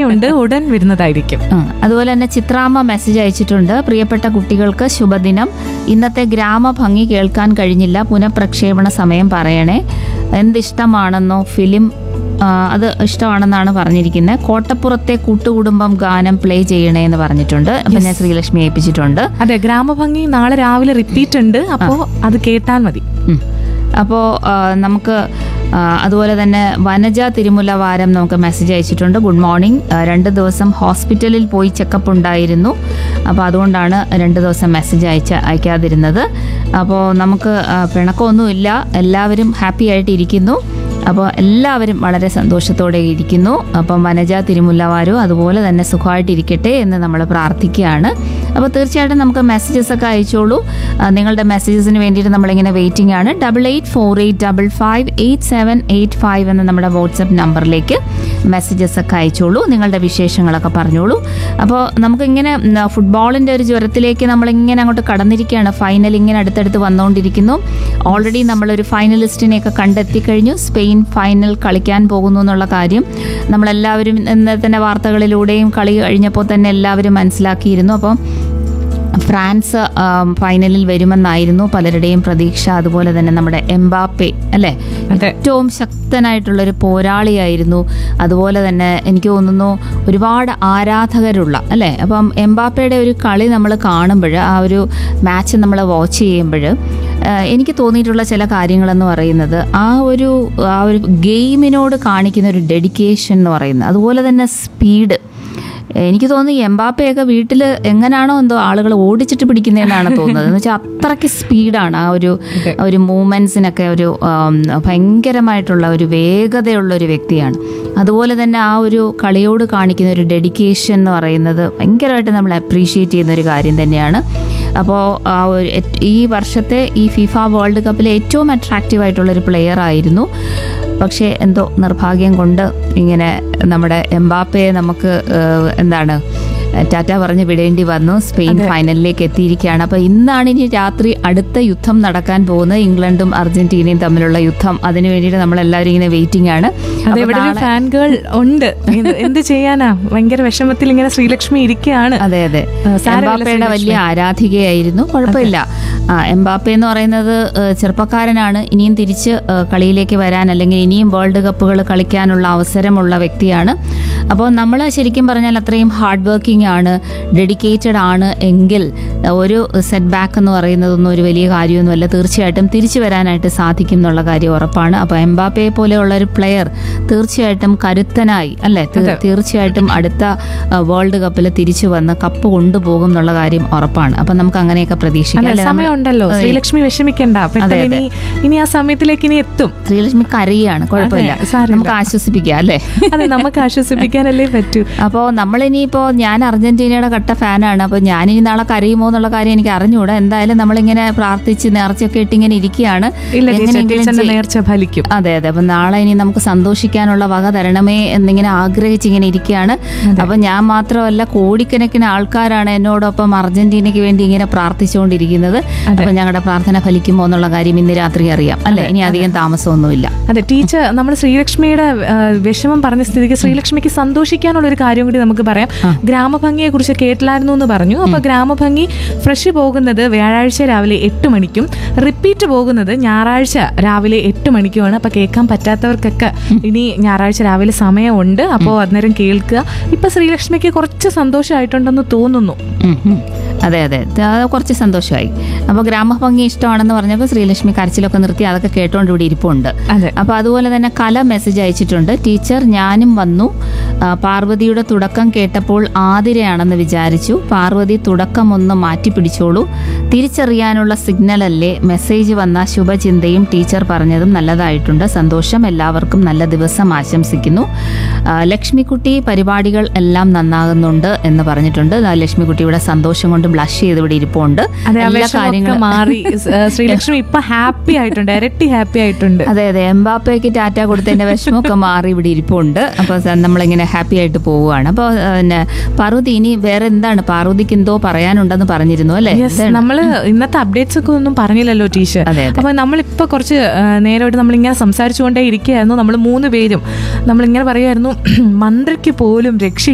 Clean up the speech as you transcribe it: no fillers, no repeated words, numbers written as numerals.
ഉണ്ട്, ഉടൻ വരുന്നതായിരിക്കും. അതുപോലെ തന്നെ ചിത്രാമ്മ മെസ്സേജ് അയച്ചിട്ടുണ്ട്. പ്രിയപ്പെട്ട കുട്ടികൾക്ക് ശുഭദിനം. ഇന്നത്തെ ഗ്രാമഭംഗി കേൾക്കാൻ കഴിഞ്ഞില്ല, പുനഃപ്രക്ഷേപണ സമയം പറയണേ. എന്തിഷ്ടമാണെന്നോ ഫിലിം അത് ഇഷ്ടമാണെന്നാണ് പറഞ്ഞിരിക്കുന്നത്. കോട്ടപ്പുറത്തെ കൂട്ടുകുടുംബം ഗാനം പ്ലേ ചെയ്യണേ എന്ന് പറഞ്ഞിട്ടുണ്ട്. അപ്പൊ ഞാൻ ശ്രീലക്ഷ്മി ഏൽപ്പിച്ചിട്ടുണ്ട്. അതെ, ഗ്രാമഭംഗി നാളെ രാവിലെ റിപ്പീറ്റ് ഉണ്ട്, അപ്പോൾ അത് കേട്ടാൽ മതി. അപ്പോൾ നമുക്ക് അതുപോലെ തന്നെ വനജ തിരുമുല വാരം നമുക്ക് മെസ്സേജ് അയച്ചിട്ടുണ്ട്. Good morning. 2 ദിവസം ഹോസ്പിറ്റലിൽ പോയി ചെക്കപ്പ് ഉണ്ടായിരുന്നു, അപ്പോൾ അതുകൊണ്ടാണ് 2 ദിവസം മെസ്സേജ് അയക്കാതിരുന്നത്. അപ്പോൾ നമുക്ക് പിണക്കമൊന്നുമില്ല, എല്ലാവരും ഹാപ്പി ആയിട്ട് ഇരിക്കുന്നു. അപ്പോൾ എല്ലാവരും വളരെ സന്തോഷത്തോടെ ഇരിക്കുന്നു. അപ്പം വനജ തിരുമുല്ലവാരും അതുപോലെ തന്നെ സുഖമായിട്ടിരിക്കട്ടെ എന്ന് നമ്മൾ പ്രാർത്ഥിക്കുകയാണ്. അപ്പോൾ തീർച്ചയായിട്ടും നമുക്ക് മെസ്സേജസ് ഒക്കെ അയച്ചോളൂ. നിങ്ങളുടെ മെസ്സേജസിന് വേണ്ടിയിട്ട് നമ്മളിങ്ങനെ വെയിറ്റിംഗ് ആണ്. 8848558785 എന്ന നമ്മുടെ വാട്സപ്പ് നമ്പറിലേക്ക് മെസ്സേജസ് ഒക്കെ അയച്ചോളൂ, നിങ്ങളുടെ വിശേഷങ്ങളൊക്കെ പറഞ്ഞോളൂ. അപ്പോൾ നമുക്കിങ്ങനെ ഫുട്ബോളിൻ്റെ ഒരു ജ്വരത്തിലേക്ക് നമ്മളിങ്ങനെ അങ്ങോട്ട് കടന്നിരിക്കുകയാണ്. ഫൈനൽ ഇങ്ങനെ അടുത്തടുത്ത് വന്നുകൊണ്ടിരിക്കുന്നു. ഓൾറെഡി നമ്മളൊരു ഫൈനലിസ്റ്റിനെയൊക്കെ കണ്ടെത്തിക്കഴിഞ്ഞു. സ്പെയിൻ ഫൈനൽ കളിക്കാൻ പോകുന്നു എന്നുള്ള കാര്യം നമ്മളെല്ലാവരും ഇന്നത്തെ തന്നെ വാർത്തകളിലൂടെയും കളി കഴിഞ്ഞപ്പോൾ തന്നെ എല്ലാവരും മനസ്സിലാക്കിയിരുന്നു. അപ്പം ഫ്രാൻസ് ഫൈനലിൽ വരുമെന്നായിരുന്നു പലരുടെയും പ്രതീക്ഷ. അതുപോലെ തന്നെ നമ്മുടെ എംബാപ്പെ അല്ലേ, ഏറ്റവും ശക്തനായിട്ടുള്ളൊരു പോരാളിയായിരുന്നു. അതുപോലെ തന്നെ എനിക്ക് തോന്നുന്നു ഒരുപാട് ആരാധകരുള്ള അല്ലേ. അപ്പം എംബാപ്പയുടെ ഒരു കളി നമ്മൾ കാണുമ്പോൾ, ആ ഒരു മാച്ച് നമ്മൾ വാച്ച് ചെയ്യുമ്പോൾ എനിക്ക് തോന്നിയിട്ടുള്ള ചില കാര്യങ്ങളെന്ന് പറയുന്നത് ആ ഒരു ഗെയിമിനോട് കാണിക്കുന്ന ഒരു ഡെഡിക്കേഷൻ എന്ന് പറയുന്നത്, അതുപോലെ തന്നെ സ്പീഡ്. എനിക്ക് തോന്നുന്നു എംബാപ്പയൊക്കെ വീട്ടിൽ എങ്ങനെയാണോ എന്തോ ആളുകൾ ഓടിച്ചിട്ട് പിടിക്കുന്നതെന്നാണ് തോന്നുന്നത്. എന്ന് വെച്ചാൽ അത്രയ്ക്ക് സ്പീഡാണ് ആ ഒരു മൂവ്മെൻറ്റ്സിനൊക്കെ ഒരു ഭയങ്കരമായിട്ടുള്ള ഒരു വേഗതയുള്ള ഒരു വ്യക്തിയാണ്. അതുപോലെ തന്നെ ആ ഒരു കളിയോട് കാണിക്കുന്ന ഒരു ഡെഡിക്കേഷൻ എന്ന് പറയുന്നത് ഭയങ്കരമായിട്ട് നമ്മൾ അപ്രീഷിയേറ്റ് ചെയ്യുന്ന ഒരു കാര്യം തന്നെയാണ്. അപ്പോൾ ഈ വർഷത്തെ ഈ ഫിഫ വേൾഡ് കപ്പിലെ ഏറ്റവും അട്രാക്റ്റീവ് ആയിട്ടുള്ളൊരു പ്ലെയർ ആയിരുന്നു. പക്ഷേ എന്തോ നിർഭാഗ്യം കൊണ്ട് ഇങ്ങനെ നമ്മുടെ എംബാപ്പയെ നമുക്ക് ടാറ്റ പറഞ്ഞ് വിടേണ്ടി വന്നു. സ്പെയിൻ ഫൈനലിലേക്ക് എത്തിയിരിക്കുകയാണ്. അപ്പോൾ ഇന്നാണ് ഇനി രാത്രി അടുത്ത യുദ്ധം നടക്കാൻ പോകുന്നത്, ഇംഗ്ലണ്ടും അർജന്റീനയും തമ്മിലുള്ള യുദ്ധം. അതിനു വേണ്ടിയിട്ട് നമ്മളെല്ലാവരും ഇങ്ങനെ വെയിറ്റിംഗ് ആണ്. ഫാൻ ഗേൾ ഉണ്ട്, എന്ത് ചെയ്യാനാ, ഭയങ്കര വിഷമത്തിൽ ഇങ്ങനെ ശ്രീലക്ഷ്മി ഇരിക്കുകയാണ്. അതെ, എംബാപ്പയുടെ വലിയ ആരാധികയായിരുന്നു. കുഴപ്പമില്ല. എംബാപ്പെ എന്ന് പറയുന്നത് ചെറുപ്പക്കാരനാണ്, ഇനിയും തിരിച്ച് കളിയിലേക്ക് വരാൻ അല്ലെങ്കിൽ ഇനിയും വേൾഡ് കപ്പുകൾ കളിക്കാനുള്ള അവസരമുള്ള വ്യക്തിയാണ്. അപ്പോൾ നമ്മൾ ശരിക്കും പറഞ്ഞാൽ അത്രയും ഹാർഡ് വർക്കിംഗ് ആണ്, ഡെഡിക്കേറ്റഡ് ആണ് എങ്കിൽ ഒരു സെറ്റ് ബാക്ക് എന്ന് പറയുന്നതൊന്നും ഒരു വലിയ കാര്യമൊന്നുമല്ല. തീർച്ചയായിട്ടും തിരിച്ചു വരാനായിട്ട് സാധിക്കും എന്നുള്ള കാര്യം ഉറപ്പാണ്. അപ്പോൾ എംബാപ്പയെ പോലെയുള്ള ഒരു പ്ലെയർ തീർച്ചയായിട്ടും കരുത്തനായി അല്ലേ, തീർച്ചയായിട്ടും അടുത്ത വേൾഡ് കപ്പിൽ തിരിച്ചു വന്ന് കപ്പ് കൊണ്ടുപോകും എന്നുള്ള കാര്യം ഉറപ്പാണ്. അപ്പം നമുക്ക് അങ്ങനെയൊക്കെ പ്രതീക്ഷിക്കാം. സമയമുണ്ടല്ലോ, ശ്രീലക്ഷ്മി വിഷമിക്കണ്ട, ഇനി ആ സമയത്തിലേക്ക് ഇനി എത്തും. ശ്രീലക്ഷ്മി കരയാണ്, കുഴപ്പമില്ല, നമുക്ക് ആശ്വസിപ്പിക്കാം അല്ലേ. അതെ, നമുക്ക് ആശ്വസിപ്പിക്കാനല്ലേ പറ്റൂ. അപ്പോൾ നമ്മളിനിയിപ്പോൾ ഞാൻ അർജന്റീനയുടെ കട്ട ഫാനാണ്. അപ്പോൾ ഞാനിനി നാളെ കരയുമോ എന്നുള്ള കാര്യം എനിക്ക് അറിഞ്ഞുകൂടാ. എന്തായാലും നമ്മളിങ്ങനെ പ്രാർത്ഥിച്ച് നേർച്ചയൊക്കെ ഇട്ട് ഇങ്ങനെ ഇരിക്കുകയാണ്. നേർച്ച ഫലിക്കും. അതെ. അപ്പം നാളെ ഇനി നമുക്ക് സന്തോഷിക്കാനുള്ള വക തരണമേ എന്നിങ്ങനെ ആഗ്രഹിച്ചിങ്ങനെ ഇരിക്കുകയാണ്. അപ്പം ഞാൻ മാത്രമല്ല, കോടിക്കണക്കിന് ആൾക്കാരാണ് എന്നോടൊപ്പം അർജന്റീനയ്ക്ക് വേണ്ടി ഇങ്ങനെ പ്രാർത്ഥിച്ചുകൊണ്ടിരിക്കുന്നത്. അപ്പൊ ഞങ്ങളുടെ പ്രാർത്ഥന ഫലിക്കുമോ എന്നുള്ള കാര്യം ഇന്ന് രാത്രി അറിയാം അല്ലെ. ഇനി അധികം താമസമൊന്നുമില്ല. അതെ ടീച്ചർ, നമ്മൾ ശ്രീലക്ഷ്മിയുടെ വിഷമം പറഞ്ഞ സ്ഥിതിക്ക് ശ്രീലക്ഷ്മിക്ക് സന്തോഷിക്കാനുള്ള ഒരു കാര്യം കൂടി നമുക്ക് പറയാം. ഗ്രാമഭംഗിയെ കുറിച്ച് കേട്ടില്ലായിരുന്നു എന്ന് പറഞ്ഞു. അപ്പൊ ഗ്രാമഭംഗി ഫ്രഷ് പോകുന്നത് വ്യാഴാഴ്ച രാവിലെ 8 മണിക്കും റിപ്പീറ്റ് പോകുന്നത് ഞായറാഴ്ച രാവിലെ 8 മണിക്കുമാണ്. അപ്പൊ കേൾക്കാൻ പറ്റാത്തവർക്കൊക്കെ ഇനി ഞായറാഴ്ച രാവിലെ സമയമുണ്ട്, അപ്പോൾ അന്നേരം കേൾക്കുക. ഇപ്പൊ ശ്രീലക്ഷ്മിക്ക് കുറച്ച് സന്തോഷമായിട്ടുണ്ടെന്ന് തോന്നുന്നു. അതെ, കുറച്ച് സന്തോഷമായി. അപ്പോൾ ഗ്രാമഭംഗി ഇഷ്ടമാണെന്ന് പറഞ്ഞപ്പോൾ ശ്രീലക്ഷ്മി കരച്ചിലൊക്കെ നിർത്തി അതൊക്കെ കേട്ടോണ്ട് ഇവിടെ ഇരിപ്പുണ്ട്. അപ്പോൾ അതുപോലെ തന്നെ കല മെസ്സേജ് അയച്ചിട്ടുണ്ട്. ടീച്ചർ, ഞാനും വന്നു. പാർവതിയുടെ തുടക്കം കേട്ടപ്പോൾ ആതിരയാണെന്ന് വിചാരിച്ചു. പാർവതി തുടക്കം ഒന്ന് മാറ്റി പിടിച്ചോളൂ, തിരിച്ചറിയാനുള്ള സിഗ്നൽ അല്ലേ. മെസ്സേജ് വന്ന ശുഭചിന്തയും ടീച്ചർ പറഞ്ഞതും നല്ലതായിട്ടുണ്ട്. സന്തോഷം, എല്ലാവർക്കും നല്ല ദിവസം ആശംസിക്കുന്നു. ലക്ഷ്മിക്കുട്ടി, പരിപാടികൾ എല്ലാം നന്നാകുന്നുണ്ട് എന്ന് പറഞ്ഞിട്ടുണ്ട്. ലക്ഷ്മിക്കുട്ടിയുടെ സന്തോഷം കൊണ്ട് ബ്ലഷ് ചെയ്ത് ഇവിടെ ഇരിപ്പുണ്ട്. എല്ലാ കാര്യങ്ങളും മാറി ശ്രീലക്ഷ്മി ഇപ്പൊ ഹാപ്പി ആയിട്ടുണ്ട്, ഇരട്ടി ഹാപ്പി ആയിട്ടുണ്ട്. അതെ, എംബാപ്പയ്ക്ക് ടാറ്റ കൊടുത്തതിന്റെ വിഷമമൊക്കെ മാറി ഇവിടെ ഇരിപ്പുണ്ട്. അപ്പൊ നമ്മളിങ്ങനെ ഹാപ്പി ആയിട്ട് പോവുകയാണ്. അപ്പോൾ പിന്നെ പാർവതി, ഇനി വേറെ എന്താണ്? പാർവതിക്ക് എന്തോ പറയാനുണ്ടെന്ന് പറഞ്ഞിരുന്നു അല്ലേ? നമ്മള് ഇന്നത്തെ അപ്ഡേറ്റ്സ് ഒക്കെ ഒന്നും പറഞ്ഞില്ലല്ലോ ടീച്ചർ. അപ്പൊ നമ്മളിപ്പോ കുറച്ച് നേരമായിട്ട് നമ്മളിങ്ങനെ സംസാരിച്ചുകൊണ്ടേ ഇരിക്കുകയായിരുന്നു. നമ്മൾ 3 പേരും നമ്മളിങ്ങനെ പറയുമായിരുന്നു, മന്ത്രിക്ക് പോലും രക്ഷ